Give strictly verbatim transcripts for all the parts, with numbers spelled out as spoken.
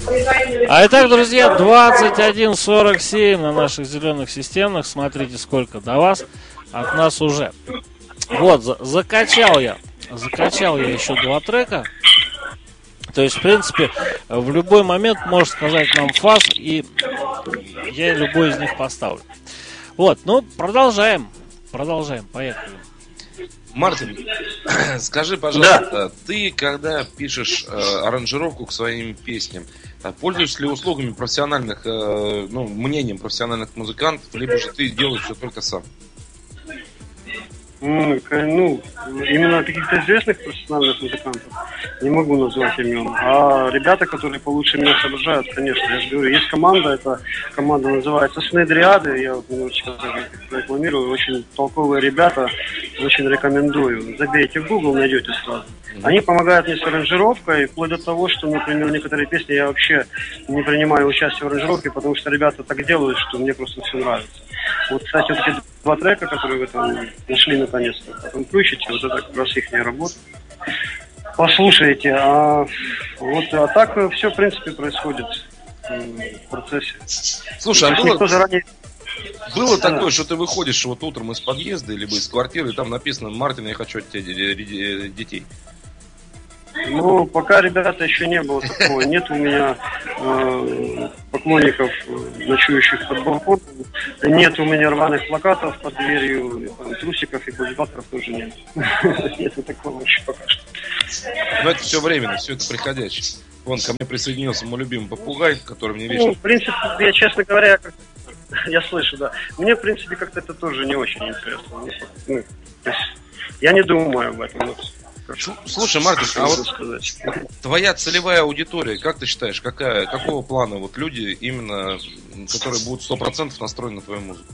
А итак, друзья, двадцать один сорок семь на наших зеленых системах. Смотрите, сколько до вас, от нас уже. Вот, за- закачал я. Закачал я еще два трека. То есть, в принципе, в любой момент может сказать нам фаз, и я любой из них поставлю. Вот, ну, продолжаем. Продолжаем, поехали. Мартин, скажи, пожалуйста, Да. ты, когда пишешь э, аранжировку к своим песням, э, пользуешься ли услугами профессиональных, э, ну, мнением профессиональных музыкантов, либо же ты делаешь все только сам? М, к- Ну, именно каких-то известных профессиональных музыкантов не могу назвать имен. А ребята, которые получше меня соображают, конечно, я же говорю, есть команда, эта команда называется Снейдриады, я вот немножечко даже рекламирую, очень толковые ребята, очень рекомендую. Забейте в Google, найдете сразу. Они помогают мне с аранжировкой, вплоть до того, что, например, некоторые песни я вообще не принимаю участие в аранжировке, потому что ребята так делают, что мне просто все нравится. Вот, кстати, вот эти два трека, которые вы там нашли наконец-то, потом включите, вот это как раз их работа. Послушайте, а вот, а так все, в принципе, происходит м, в процессе. Слушай, То а есть было, никто заранее... было Да. такое, что ты выходишь вот утром из подъезда, либо из квартиры, и там написано: «Мартин, я хочу от тебя де- де- детей». Ну, пока, ребята, еще не было такого. Нет у меня э, поклонников, э, ночующих под балконом. Нет у меня рваных плакатов под дверью, и, там, трусиков и кульбаторов тоже нет. Нет такого еще пока что. Но это все временно, все это приходящее. Вон, ко мне присоединился мой любимый попугай, который мне Ну, вечно... в принципе, я, честно говоря, как- я слышу, да. Мне, в принципе, как-то это тоже не очень интересно. Мне, ну, то есть, я не думаю об этом. Вот. Слушай, Мартин, а Можно вот сказать. твоя целевая аудитория, как ты считаешь, какая, какого плана вот люди именно, которые будут сто процентов настроены на твою музыку?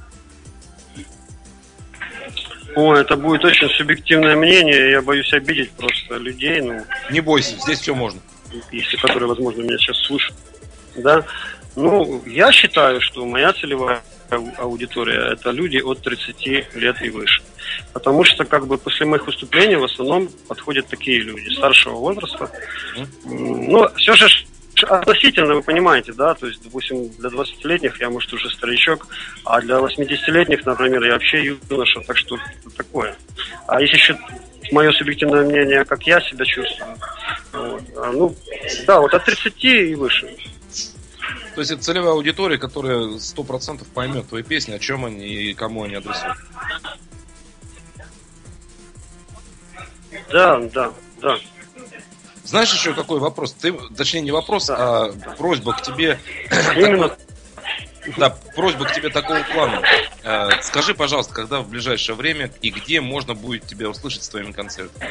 О, это будет очень субъективное мнение. Я боюсь обидеть просто людей, ну, Не бойся, здесь все можно. если которые, возможно, меня сейчас слушают. Да. Ну, я считаю, что моя целевая ау- аудитория это люди от тридцати лет и выше. Потому что, как бы, после моих выступлений в основном подходят такие люди старшего возраста. М, Ну, все же ж- ш- относительно, вы понимаете, да, то есть, допустим, для двадцатилетних я, может, уже старичок, а для восьмидесятилетних, например, я вообще юноша, так что это такое. А если еще мое субъективное мнение, как я себя чувствую, вот, а, ну, да, вот от тридцати и выше. То есть это целевая аудитория, которая сто процентов поймет твои песни, о чем они и кому они адресуют. Да, да, да. Знаешь еще какой вопрос? Ты, точнее, не вопрос, а просьба к тебе. Именно. Да, просьба к тебе такого плана. Э, Скажи, пожалуйста, когда в ближайшее время и где можно будет тебя услышать с твоими концертами?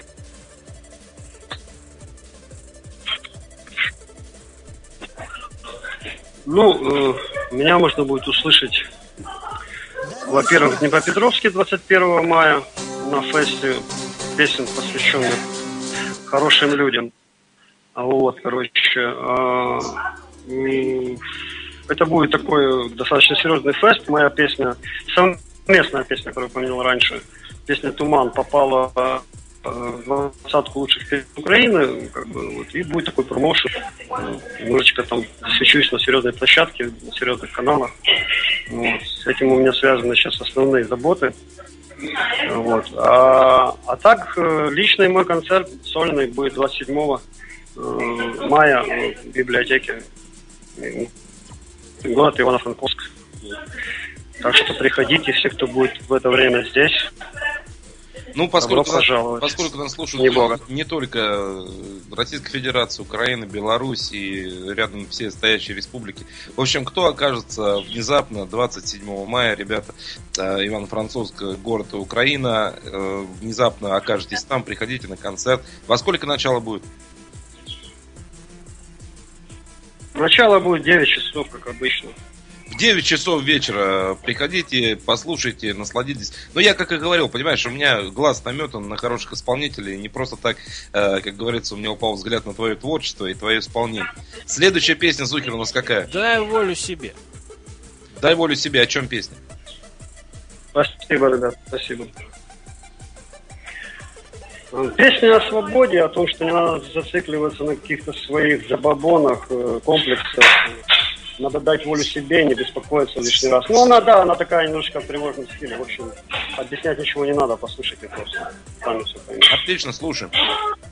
Ну, э, меня можно будет услышать, во-первых, в Днепропетровске двадцать первого мая на фесте песен, посвященных хорошим людям. А вот, короче, а, м, это будет такой достаточно серьезный фест. Моя песня, совместная песня, которую я упомянул раньше, песня «Туман» попала э, в двадцатку лучших песен Украины, как бы, вот, и будет такой промоушен. Э, Немножечко там свечусь на серьезной площадке, на серьезных каналах. Вот. С этим у меня связаны сейчас основные заботы. Вот. А, а так, э, личный мой концерт сольный будет двадцать седьмого мая в библиотеке, э, город Ивано-Франковск. Так что приходите, все, кто будет в это время здесь. Ну, поскольку, Добро пожаловать. поскольку нас слушают Не бога. не только Российская Федерация, Украина, Беларусь и рядом все стоящие республики. В общем, кто окажется внезапно двадцать седьмого мая, ребята, э, Ивано-Франковск, город Украина, э, внезапно окажетесь там, приходите на концерт. Во сколько начало будет? Начало будет девять часов, как обычно. В девять часов вечера приходите, послушайте, насладитесь. Но я, как и говорил, понимаешь, у меня глаз наметан на хороших исполнителей. Не просто так, э, как говорится, у меня упал взгляд на твое творчество и твое исполнение. Следующая песня, Зухер, у нас какая? Дай волю себе. Дай волю себе. О чем песня? Спасибо, ребят, спасибо. Песня о свободе, о том, что не надо зацикливаться на каких-то своих забабонах, комплексах. Надо дать волю себе, не беспокоиться лишний раз. Ну, она, да, она такая немножко в тревожном стиле. В общем, объяснять ничего не надо, послушайте просто. Сами все поймете. Отлично, слушаем.